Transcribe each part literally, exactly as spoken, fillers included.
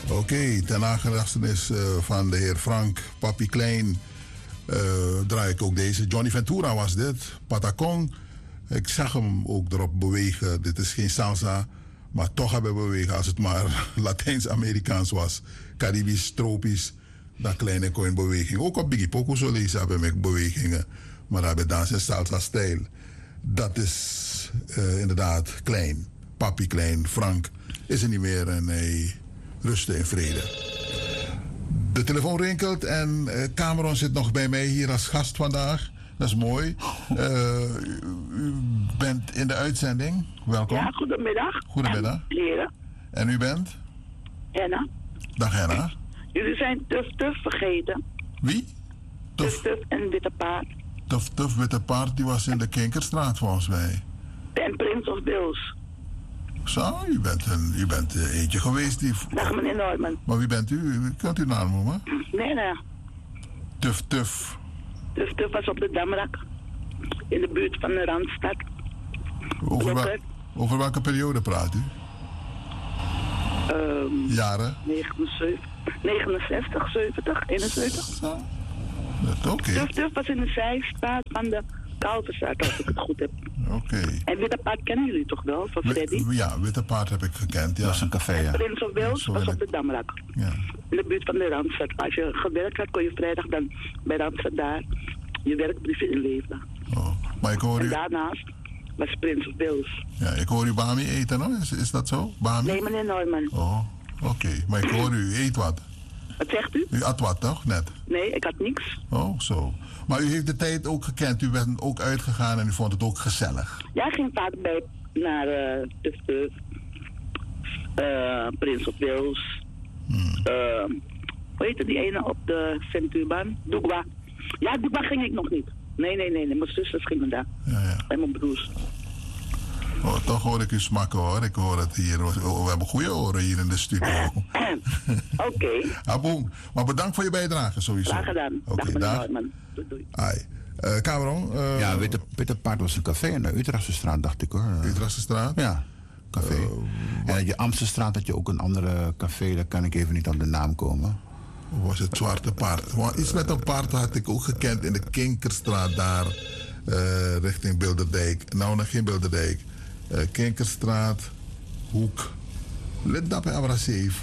Oké, okay, ten nagedachtenis uh, van de heer Frank Papi Klein uh, draai ik ook deze. Johnny Ventura was dit. Patacon. Ik zag hem ook erop bewegen. Dit is geen salsa, maar toch hebben we bewegen als het maar Latijns-Amerikaans was. Caribisch, tropisch. Dat kleine kon in beweging. Ook op Biggie Poco zo lezen hebben we bewegingen. Maar dat bij dans en salsa-stijl. Dat is uh, inderdaad Klein. Papi Klein. Frank is er niet meer en hij rustte in vrede. De telefoon rinkelt en uh, Cameron zit nog bij mij hier als gast vandaag. Dat is mooi. Uh, u bent in de uitzending. Welkom. Ja, goedemiddag. Goedemiddag. Heren. En u bent? Henna. Dag Henna. Jullie zijn Tuf Tuf vergeten. Wie? Tuf Tuf en Witte Paard. Tuf Tuf Witte Paard, die was in de Kinkerstraat volgens mij. En Prince of Wales. Zo, u bent, een, u bent uh, eentje geweest die... Dag meneer Norman. Maar wie bent u? Kunt u naam noemen? Nee, nee. Tuf Tuf. Tuf Tuf was op de Damrak. In de buurt van de Randstad. Over, wel, over welke periode praat u? Um, Jaren? negenenzestig, zeventig, eenenzeventig. Zo. Oké. Okay. Tuf Tuf was in de zijstraat van de Kalverstraat, als ik het goed heb. Oké. Okay. En Witte Paard kennen jullie toch wel, van Freddy? Ja, Witte Paard heb ik gekend. Ja. Dat is een café, ja. En Prince of Wales was op de Damrak. Ja. In de buurt van de Randstad. Als je gewerkt had, kon je vrijdag dan bij Randstad daar je werkbrieven inleveren. Oh. Maar ik hoor u... En daarnaast was Prince of Wales. Ja, ik hoor u Bami eten, hoor. Is, is dat zo? Bami? Nee, meneer Neumann. Oh, oké. Okay. Maar ik hoor u, u eet wat. Wat zegt u? U at wat, toch? Net? Nee, ik had niks. Oh, zo. Maar u heeft de tijd ook gekend. U bent ook uitgegaan en u vond het ook gezellig. Ja, ik ging vaak bij naar uh, Tuf Tuf, uh, Prince of Wales. Hmm. Uh, hoe heette die ene op de Centuurbaan? Doegwa. Ja, Doegwa ging ik nog niet. Nee, nee, nee, nee. Mijn zusters gingen daar. Ja, ja. En mijn broers. Oh, toch hoor ik u smakken, hoor. Ik hoor het hier. We hebben goede oren hier in de studio. Oké. Okay. Aboom. Maar bedankt voor je bijdrage sowieso. Graag gedaan. Oké, okay, dag. Doei, doei. Ai. Uh, Cameron? Uh, ja, Witte, Witte Paard was een café in de Utrechtse straat, dacht ik, hoor. Utrechtse straat? Ja, café. Uh, en in je Amstelstraat had je ook een andere café. Daar kan ik even niet op de naam komen. Hoe was het Zwarte Paard? Maar iets met een paard had ik ook gekend in de Kinkerstraat daar. Uh, richting Bilderdijk. Nou, nog geen Bilderdijk. Uh, Kinkerstraat, Hoek. Let dat bij Abracefu.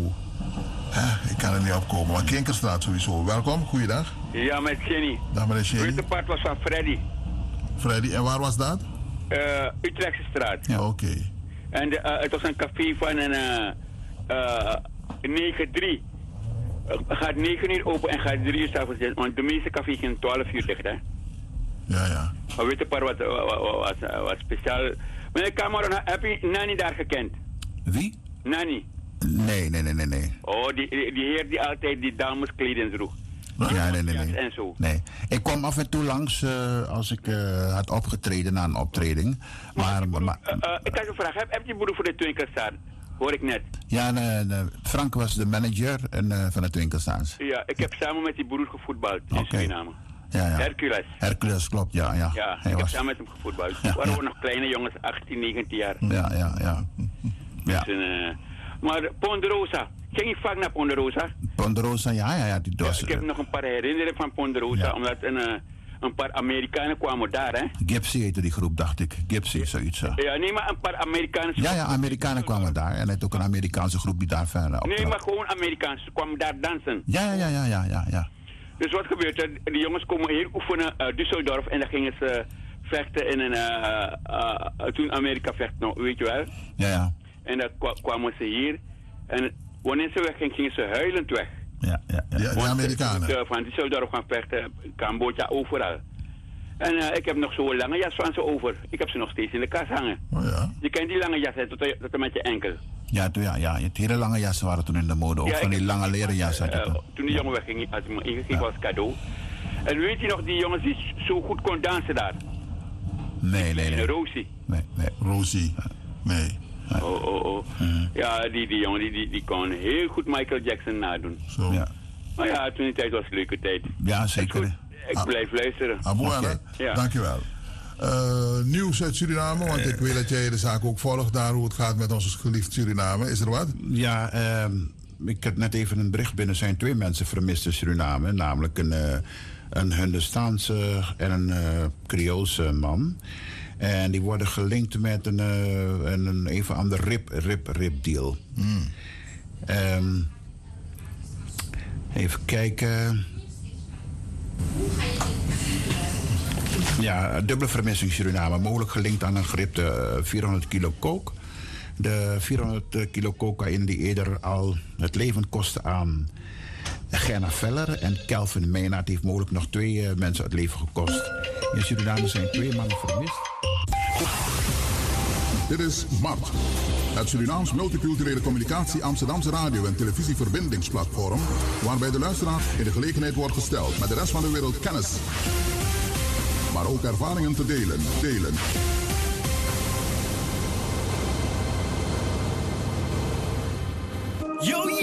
Ik kan er niet op komen, maar Kinkerstraat sowieso. Welkom, goeiedag. Ja, met Jenny. Dag meneer Jenny. Witte Paard was van Freddy. Freddy, en waar was dat? Uh, Utrechtse straat. Ja, oké. Okay. En de, uh, het was een café van een uh, uh, negen drie. Uh, gaat negen uur open en gaat drie uur s'avonds dicht. Want de meeste cafés gaan twaalf uur dicht, hè. Ja, ja. Maar Witte Paard was, was, was, was speciaal. Meneer Cameron, heb je Nanny daar gekend? Wie? Nanny. Nee, nee, nee, nee, nee. Oh, die, die, die heer die altijd die dameskleding droeg. Huh? Ja, nee, nee, nee. En zo. Nee. Ik kwam af en toe langs uh, als ik uh, had opgetreden na een optreding. Maar, maar, maar uh, uh, ik had een vraag. Heb, heb je broer voor de Twinkelstraat? Hoor ik net. Ja, nee, nee. Frank was de manager en, uh, van de Twinkelstraat. Ja, ik heb samen met die broer gevoetbald in okay. Suriname. Ja, ja. Hercules. Hercules, klopt, ja. Ja, ja ik was... heb samen met hem gevoetbald. Ja, waren ja. we nog kleine jongens, achttien, negentien jaar. Ja, ja, ja. ja. Dus, uh, maar Ponderosa, ging je vaak naar Ponderosa? Ponderosa, ja, ja, ja. Die ja ik heb nog een paar herinneringen van Ponderosa, ja. omdat een, uh, een paar Amerikanen kwamen daar, hè? Gypsy heette die groep, dacht ik. Gypsy, zoiets. Uh. Ja, nee, maar een paar Amerikanen... Ja, ja, Amerikanen kwamen daar. En het ook een Amerikaanse groep die daar verder op. Nee, maar gewoon Amerikaans. Ze kwamen daar dansen. Ja, ja, ja, ja, ja, ja. Dus wat gebeurt er? Die jongens komen hier oefenen uit uh, Düsseldorf en dan gingen ze vechten in een... Uh, uh, toen Amerika vecht nog, weet je wel? Ja, ja. En dan kwa kwamen ze hier. En wanneer ze weggingen, gingen ze huilend weg. Ja, ja, ja. ja de Amerikanen. Ze, van Düsseldorf gaan vechten, Cambodja, overal. En uh, ik heb nog zo'n lange jas van ze over. Ik heb ze nog steeds in de kast hangen. Oh ja? Je kent die lange jas, hè, tot, tot en met je enkel. Ja, toen, ja, ja, het hele lange jassen waren toen in de mode. Ook ja, van die lange leren jassen. Uh, uh, toen die jongen wegging, had ik me ingegeven ja. als cadeau. En weet je nog die jongens die zo goed kon dansen daar? Nee, nee, nee. Rosie. Nee, nee. Rosie. Nee. Oh, oh, oh. Mm. Ja, die, die jongen die, die, die kon heel goed Michael Jackson nadoen. Zo. Ja. Maar ja, toen die tijd was een leuke tijd. Ja, zeker. Ik ah. blijf luisteren. Ah, okay. Ja. Dankjewel. Uh, nieuws uit Suriname, want ik weet dat jij de zaak ook volgt daar hoe het gaat met ons geliefd Suriname. Is er wat? Ja, uh, ik had net even een bericht binnen. Er zijn twee mensen vermist in Suriname. Namelijk een, uh, een Hindustaanse en een uh, Creoolse man. En die worden gelinkt met een, uh, een, een even ander rip, rip, rip deal. Mm. Um, even kijken. Ja, dubbele vermissing Suriname. Mogelijk gelinkt aan een geripte uh, vierhonderd kilo coke. De vierhonderd kilo cocaïne die eerder al het leven kostte aan Gerna Veller en Kelvin Meenaert heeft mogelijk nog twee uh, mensen het leven gekost. In Suriname zijn twee mannen vermist. Dit is Mart, het Surinaams multiculturele communicatie Amsterdamse radio- en televisieverbindingsplatform, waarbij de luisteraar in de gelegenheid wordt gesteld met de rest van de wereld kennis, maar ook ervaringen te delen. delen. Yo,